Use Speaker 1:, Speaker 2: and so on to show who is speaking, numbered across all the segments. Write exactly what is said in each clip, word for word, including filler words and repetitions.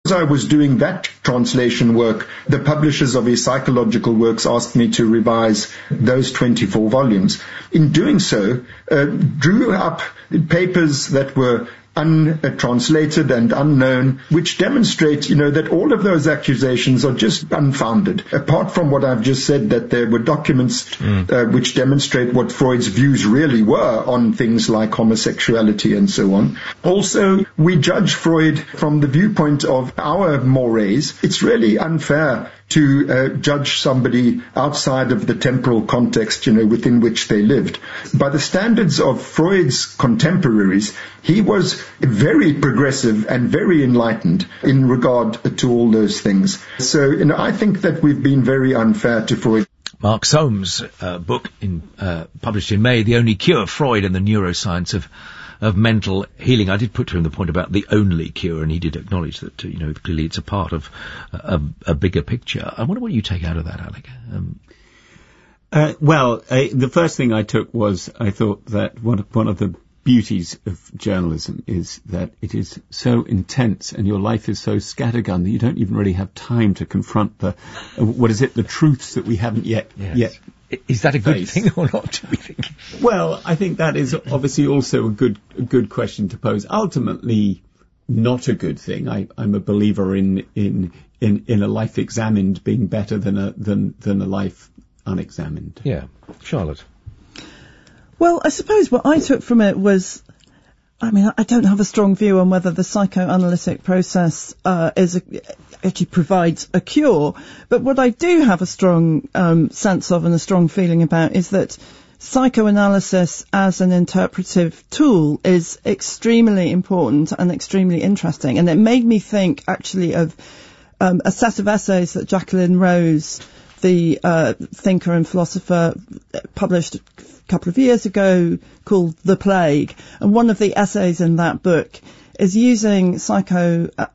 Speaker 1: As I was doing that translation work, the publishers of his psychological works asked me to revise those twenty-four volumes. In doing so, uh, drew up papers that were untranslated and unknown, which demonstrate, you know, that all of those accusations are just unfounded. Apart from what I've just said, that there were documents mm. uh, which demonstrate what Freud's views really were on things like homosexuality and so on. Also, we judge Freud from the viewpoint of our mores. It's really unfair to uh, judge somebody outside of the temporal context, you know, within which they lived. By the standards of Freud's contemporaries, he was very progressive and very enlightened in regard to all those things. So, you know, I think that we've been very unfair to Freud.
Speaker 2: Mark Soames' uh, book, in, uh, published in May, The Only Cure, Freud and the Neuroscience of of mental healing. I did put to him the point about the only cure, and he did acknowledge that, you know, clearly it's a part of a, a bigger picture. I wonder what you take out of that, Alec. Um,
Speaker 3: uh, well, uh, the first thing I took was I thought that one of, one of the beauties of journalism is that it is so intense and your life is so scattergun that you don't even really have time to confront the, uh, what is it, the truths that we haven't yet,
Speaker 2: yes.
Speaker 3: yet
Speaker 2: Is that a good
Speaker 3: face.
Speaker 2: thing or not, do we think?
Speaker 3: Well, I think that is obviously also a good a good question to pose. Ultimately, not a good thing. I, I'm a believer in, in in in a life examined being better than a than than a life unexamined.
Speaker 2: Yeah, Charlotte.
Speaker 4: Well, I suppose what I took from it was, I mean, I don't have a strong view on whether the psychoanalytic process uh, is a, actually provides a cure, but what I do have a strong um, sense of and a strong feeling about is that psychoanalysis as an interpretive tool is extremely important and extremely interesting. And it made me think actually of um, a set of essays that Jacqueline Rose, the uh, thinker and philosopher, published a couple of years ago called The Plague. And one of the essays in that book is using psychoanalytic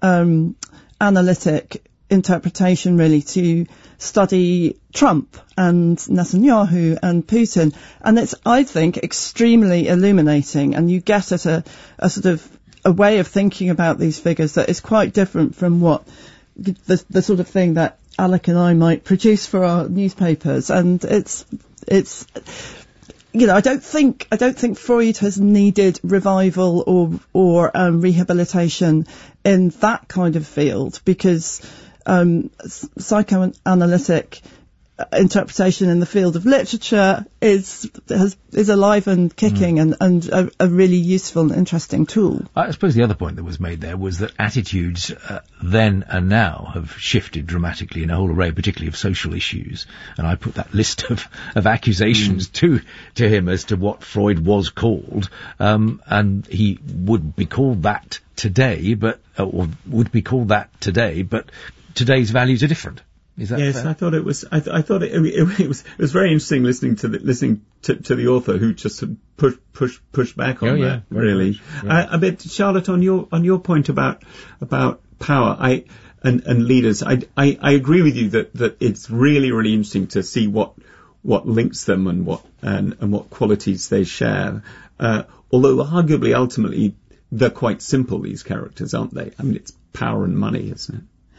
Speaker 4: um, interpretation really to study Trump and Netanyahu and Putin. And it's, I think, extremely illuminating. And you get at a, a sort of a way of thinking about these figures that is quite different from what the, the sort of thing that Alec and I might produce for our newspapers. And it's, it's, you know, I don't think, I don't think Freud has needed revival or, or, um, rehabilitation in that kind of field, because, um, psychoanalytic interpretation in the field of literature is has, is alive and kicking mm. and, and a, a really useful and interesting tool.
Speaker 2: I suppose the other point that was made there was that attitudes uh, then and now have shifted dramatically in a whole array, particularly of social issues. And I put that list of, of accusations mm. to to him as to what Freud was called, um, and he would be called that today, but uh, or would be called that today, but today's values are different. Is that
Speaker 3: yes,
Speaker 2: fair?
Speaker 3: I thought it was. I, th- I thought it, it, it was. It was very interesting listening to the, listening to, to the author who just push push push back on
Speaker 2: oh,
Speaker 3: that.
Speaker 2: Yeah,
Speaker 3: really,
Speaker 2: yeah.
Speaker 3: Uh, a bit, Charlotte, on your on your point about about power, I and, and leaders. I, I I agree with you that, that it's really really interesting to see what what links them and what and, and what qualities they share. Uh, although arguably, ultimately, they're quite simple. These characters, aren't they? I mean, it's power and money, isn't it?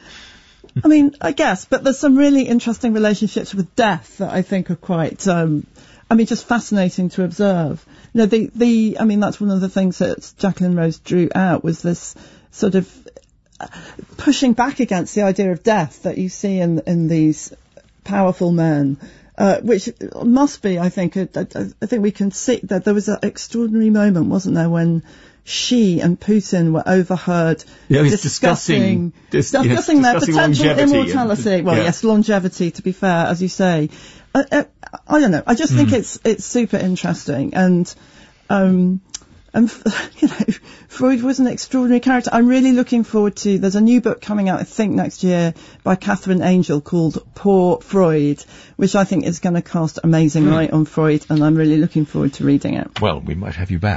Speaker 4: I mean, I guess, but there's some really interesting relationships with death that I think are quite, um, I mean, just fascinating to observe. You know, the, the, I mean, that's one of the things that Jacqueline Rose drew out was this sort of pushing back against the idea of death that you see in, in these powerful men, uh, which must be, I think, a, a, I think we can see that there was an extraordinary moment, wasn't there, when Xi and Putin were overheard
Speaker 3: yeah,
Speaker 4: discussing,
Speaker 3: discussing, dis,
Speaker 4: discussing
Speaker 3: yes,
Speaker 4: their
Speaker 3: discussing
Speaker 4: potential immortality.
Speaker 3: And,
Speaker 4: well,
Speaker 3: yeah.
Speaker 4: yes, longevity, to be fair, as you say. I, I, I don't know. I just mm. think it's it's super interesting. And, um, and you know, Freud was an extraordinary character. I'm really looking forward to, there's a new book coming out, I think, next year by Catherine Angel called Poor Freud, which I think is going to cast amazing mm. light on Freud, and I'm really looking forward to reading it.
Speaker 2: Well, we might have you back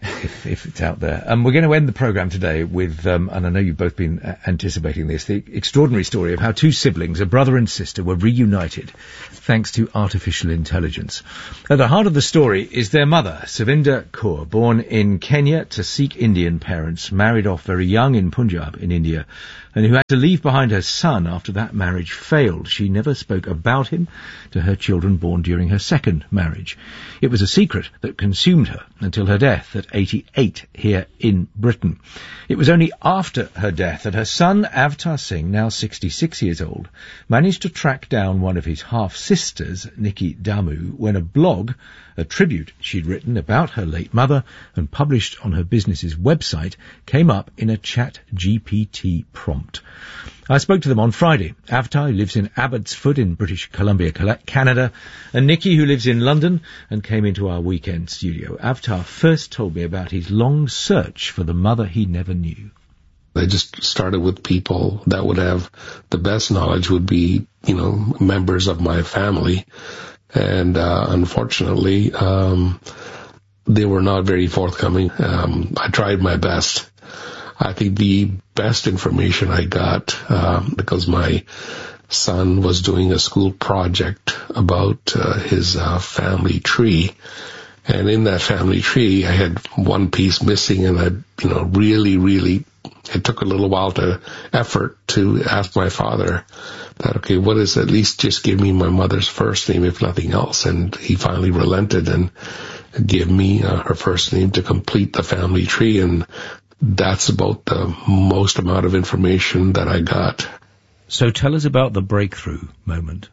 Speaker 2: if, if it's out there. Um, we're going to end the programme today with, um, and I know you've both been uh, anticipating this, the extraordinary story of how two siblings, a brother and sister, were reunited thanks to artificial intelligence. At the heart of the story is their mother, Savinder Kaur, born in Kenya to Sikh Indian parents, married off very young in Punjab in India, and who had to leave behind her son after that marriage failed. She never spoke about him to her children born during her second marriage. It was a secret that consumed her until her death at eighty-eight here in Britain. It was only after her death that her son, Avtar Singh, now sixty-six years old, managed to track down one of his half-sisters, Nikki Damu, when a blog, a tribute she'd written about her late mother and published on her business's website, came up in a Chat G P T prompt. I spoke to them on Friday. Avtar, who lives in Abbotsford in British Columbia, Canada, and Nikki, who lives in London and came into our weekend studio. Avtar first told me about his long search for the mother he never knew.
Speaker 5: I just started with people that would have the best knowledge, would be, you know, members of my family. And uh, unfortunately, um, they were not very forthcoming. Um, I tried my best. I think the best information I got, um, because my son was doing a school project about uh, his uh, family tree. And in that family tree, I had one piece missing, and I, you know, really, really, it took a little while to effort to ask my father that, okay, what is, at least just give me my mother's first name, if nothing else. And he finally relented and gave me uh, her first name to complete the family tree. And that's about the most amount of information that I got.
Speaker 2: So tell us about the breakthrough moment.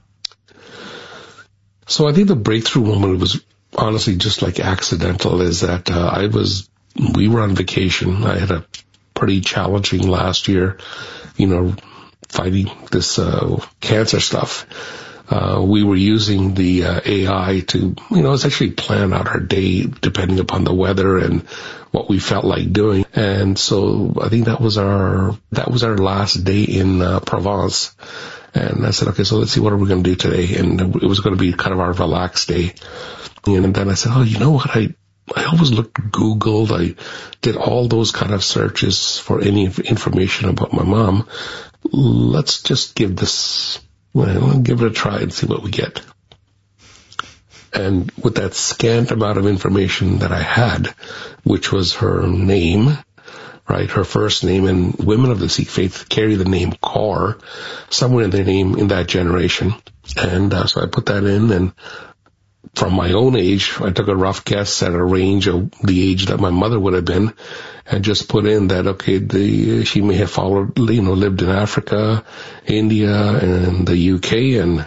Speaker 5: So I think the breakthrough moment was honestly just like accidental, is that uh, I was, we were on vacation. I had a pretty challenging last year, you know, fighting this uh, cancer stuff. Uh, we were using the uh, A I to, you know, essentially plan out our day depending upon the weather and what we felt like doing. And so I think that was our, that was our last day in uh, Provence. And I said, okay, so let's see, what are we going to do today? And it was going to be kind of our relaxed day. And then I said, oh, you know what? I, I always looked, Googled, I did all those kind of searches for any information about my mom. Let's just give this, well, give it a try and see what we get. And with that scant amount of information that I had, which was her name, right, her first name, and women of the Sikh faith carry the name Kaur somewhere in their name in that generation. And uh, so I put that in, and from my own age, I took a rough guess at a range of the age that my mother would have been, and just put in that, okay, the, she may have followed, you know, lived in Africa, India, and the U K, and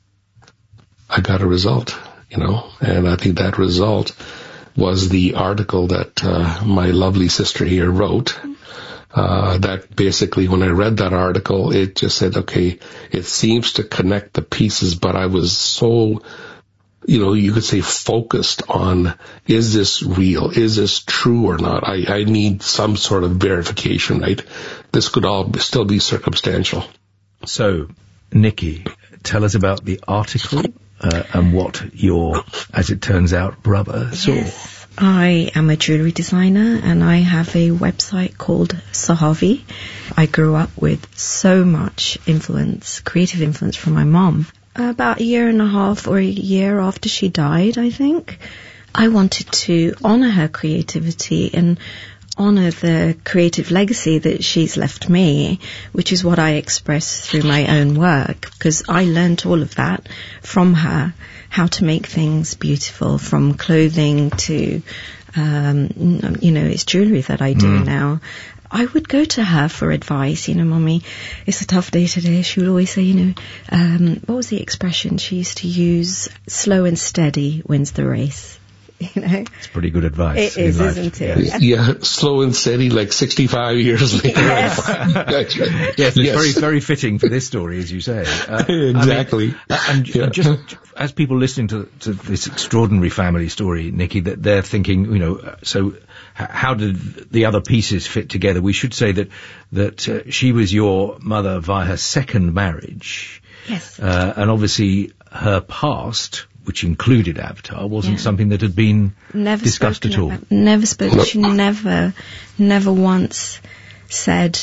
Speaker 5: I got a result, you know, and I think that result was the article that uh, my lovely sister here wrote. Uh, that basically, when I read that article, it just said, okay, it seems to connect the pieces, but I was so, you know, you could say focused on, is this real? Is this true or not? I, I need some sort of verification, right? This could all still be circumstantial.
Speaker 2: So, Nikki, tell us about the article uh, and what your, as it turns out, brother saw.
Speaker 6: Yes. I am a jewellery designer and I have a website called Sahavi. I grew up with so much influence, creative influence from my mom. About a year and a half or a year after she died, I think, I wanted to honour her creativity and honour the creative legacy that she's left me, which is what I express through my own work, because I learned all of that from her, how to make things beautiful, from clothing to, um, you know, it's jewellery that I do mm. now. I would go to her for advice, you know, Mommy, it's a tough day today. She would always say, you know, um, what was the expression she used to use? Slow and steady wins the race. You know,
Speaker 2: it's pretty good advice.
Speaker 6: It is, isn't it?
Speaker 5: Yes. Yeah, slow and steady, like sixty-five years later.
Speaker 6: Yes,
Speaker 2: yes, it's yes. very, very fitting for this story, as you say. Uh,
Speaker 5: exactly.
Speaker 2: I mean, and yeah. just as people listening to, to this extraordinary family story, Nikki, that they're thinking, you know, so how did the other pieces fit together? We should say that that uh, she was your mother via her second marriage.
Speaker 6: Yes.
Speaker 2: Uh, and obviously her past which included Avatar, wasn't
Speaker 6: Yeah.
Speaker 2: something that had been
Speaker 6: Never
Speaker 2: discussed
Speaker 6: spoken
Speaker 2: at all.
Speaker 6: about- Never spoken. She never, never once said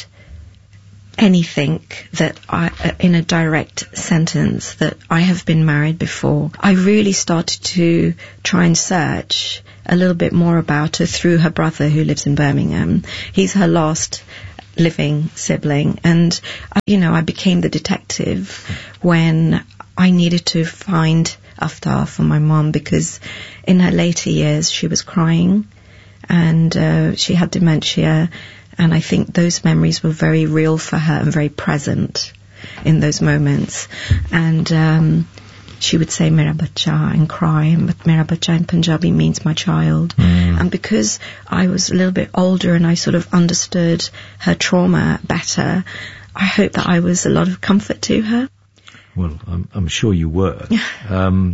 Speaker 6: anything that I, uh, in a direct sentence, that I have been married before. I really started to try and search a little bit more about her through her brother who lives in Birmingham. He's her last living sibling, and uh, you know, I became the detective when I needed to find Avatar for my mom, because in her later years she was crying and uh, she had dementia, and I think those memories were very real for her and very present in those moments. And um, she would say Mera Bacha and cry, and Mera Bacha in Punjabi means my child. Mm. And because I was a little bit older and I sort of understood her trauma better, I hope that I was a lot of comfort to her.
Speaker 2: Well, I'm, I'm sure you were. um,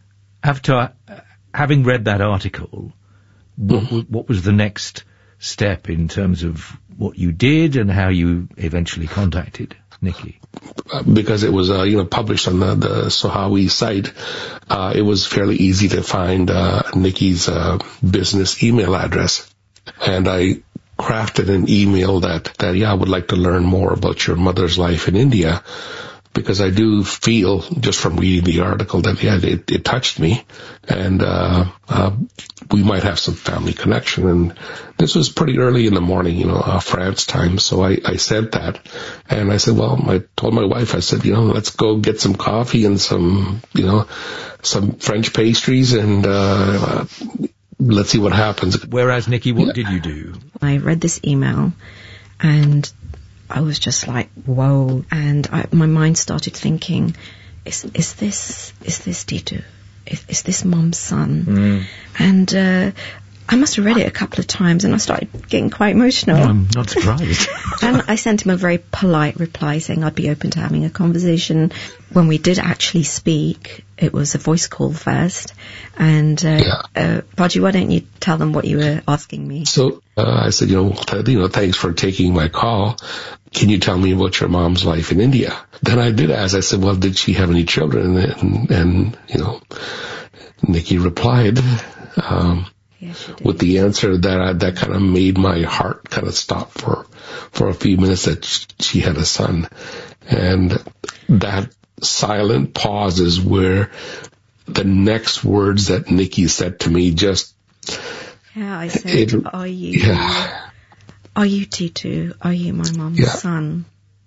Speaker 2: after having read that article, what, mm. what was the next step in terms of what you did and how you eventually contacted Nikki?
Speaker 5: Because it was, uh, you know, published on the, the Sahawi site, uh, it was fairly easy to find uh, Nikki's uh, business email address. And I crafted an email that, that, yeah, I would like to learn more about your mother's life in India, because I do feel, just from reading the article, that, yeah, it, it touched me, and uh, uh, we might have some family connection. And this was pretty early in the morning, you know, uh, France time, so I, I sent that. And I said, well, I told my wife, I said, you know, let's go get some coffee and some, you know, some French pastries, and uh, uh let's see what happens.
Speaker 2: Whereas, Nikki, what yeah. did you do?
Speaker 6: I read this email, and I was just like, whoa. And I, my mind started thinking, is is this, is this Ditu? Is, is this Mum's son? Mm. And uh, I must have read it a couple of times, and I started getting quite emotional.
Speaker 2: No, I'm not surprised.
Speaker 6: And I sent him a very polite reply saying I'd be open to having a conversation. When we did actually speak, it was a voice call first. And, uh, yeah. uh, Baji, why don't you tell them what you were asking me?
Speaker 5: So uh, I said, you know, th- you know, thanks for taking my call. Can you tell me about your mom's life in India? Then I did ask, I said, well, did she have any children? And, and you know, Nikki replied, um,
Speaker 6: yeah, she did.
Speaker 5: with the answer that I, that kind of made my heart kind of stop for, for a few minutes, that sh- she had a son. And that silent pause is where the next words that Nikki said to me just...
Speaker 6: Yeah, I said,
Speaker 5: it,
Speaker 6: are you...
Speaker 5: Yeah.
Speaker 6: Are you Ditu? Are you my mom's
Speaker 5: yeah.
Speaker 6: son?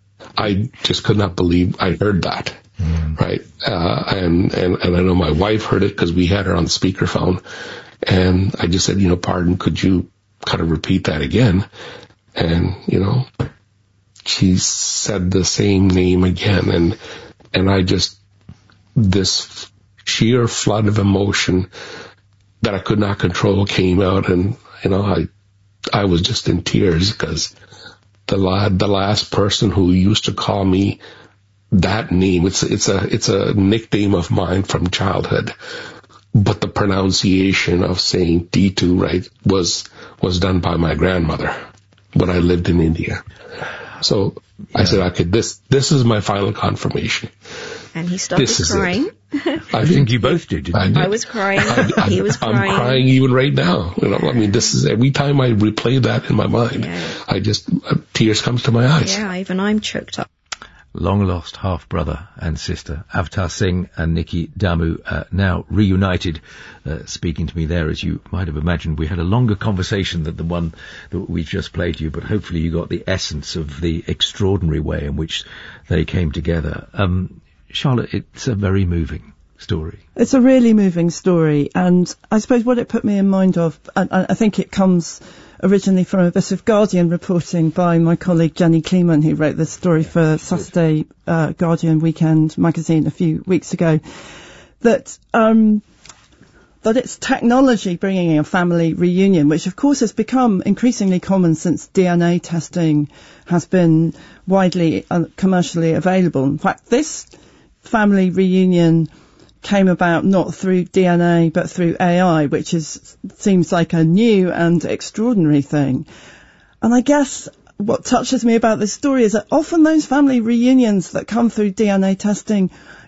Speaker 5: I just could not believe I heard that, mm. right? Uh, and, and, and I know my wife heard it because we had her on speakerphone. And I just said, you know, pardon, could you kind of repeat that again? And, you know, she said the same name again. And, and I just, this sheer flood of emotion that I could not control came out. And, you know, I, I was just in tears, because the la- the last person who used to call me that name, it's, it's a, it's a nickname of mine from childhood. But the pronunciation of saying Ditu, right, was, was done by my grandmother when I lived in India. So yeah. I said, okay, this, this is my final confirmation.
Speaker 6: And he started
Speaker 5: this
Speaker 6: crying.
Speaker 2: I think you both did, didn't
Speaker 5: I
Speaker 2: you?
Speaker 5: did.
Speaker 6: I was crying.
Speaker 5: I,
Speaker 6: he was crying.
Speaker 5: I'm crying even right now. You know, I mean, this is, every time I replay that in my mind,
Speaker 6: yeah.
Speaker 5: I just, uh, tears comes to my eyes.
Speaker 6: Yeah, even I'm choked up.
Speaker 2: Long lost half brother and sister, Avatar Singh and Nikki Damu, uh, now reunited, uh, speaking to me there. As you might have imagined, we had a longer conversation than the one that we just played you, but hopefully you got the essence of the extraordinary way in which they came together. Um, Charlotte, it's a very moving story.
Speaker 4: It's a really moving story, and I suppose what it put me in mind of, and I think it comes originally from a bit of Guardian reporting by my colleague Jenny Kleeman, who wrote this story for Saturday uh, Guardian Weekend magazine a few weeks ago, that um, that it's technology bringing a family reunion, which of course has become increasingly common since D N A testing has been widely uh, commercially available. In fact, this family reunion came about not through D N A but through A I, which is seems like a new and extraordinary thing. And I guess what touches me about this story is that often those family reunions that come through D N A testing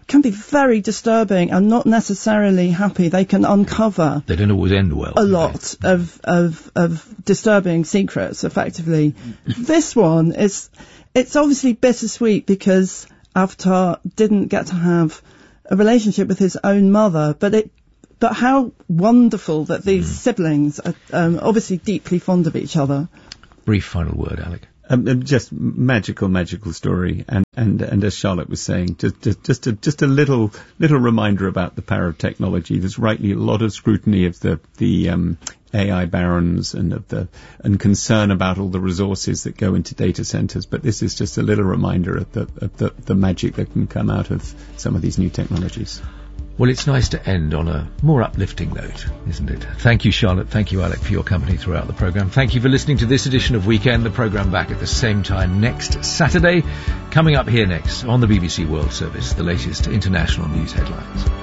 Speaker 4: can be very disturbing and not necessarily happy. They can uncover
Speaker 2: They don't always end well.
Speaker 4: a lot of, of, of disturbing secrets, effectively. This one is, it's obviously bittersweet because Avatar didn't get to have a relationship with his own mother, but it, but how wonderful that these mm. siblings are um, obviously deeply fond of each other.
Speaker 2: Brief final word, Alec.
Speaker 3: Um, just magical, magical story, and, and, and as Charlotte was saying, just just just a, just a little little reminder about the power of technology. There's rightly a lot of scrutiny of the the um, A I barons and of the and concern about all the resources that go into data centers. But this is just a little reminder of the of the, the magic that can come out of some of these new technologies.
Speaker 2: Well, it's nice to end on a more uplifting note, isn't it? Thank you, Charlotte. Thank you, Alec, for your company throughout the programme. Thank you for listening to this edition of Weekend, the programme back at the same time next Saturday. Coming up here next on the B B C World Service, the latest international news headlines.